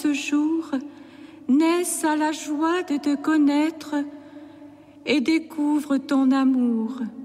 ce jour naissent à la joie de te connaître et découvrent ton amour.